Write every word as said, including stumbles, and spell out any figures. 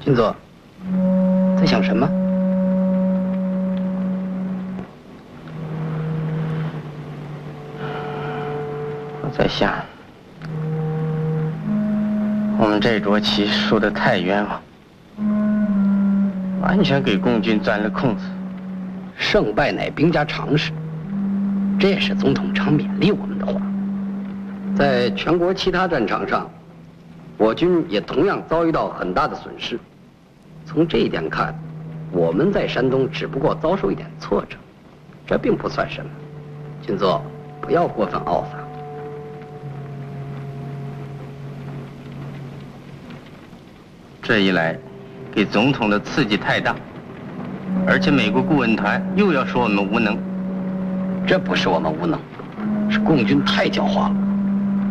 军座，在想什么？ 我在想，我们这桌棋输得太冤枉，完全给共军钻了空子。 胜败乃兵家常事，这也是总统常勉励我们的话。在全国其他战场上，我军也同样遭遇到很大的损失。从这一点看，我们在山东只不过遭受一点挫折，这并不算什么。军座，不要过分懊丧。 这一来，给总统的刺激太大，而且美国顾问团又要说我们无能。 这不是我们无能，是共军太狡猾了。